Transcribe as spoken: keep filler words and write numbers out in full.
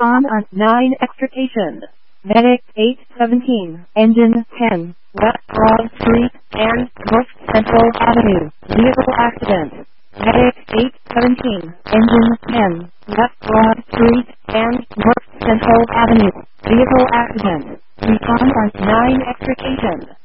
Respond on nine extrication. Medic eight seventeen, engine ten, West Broad Street and North Central Avenue, vehicle accident. Medic eight seventeen, engine ten, West Broad Street and North Central Avenue, vehicle accident. Respond on nine extrication.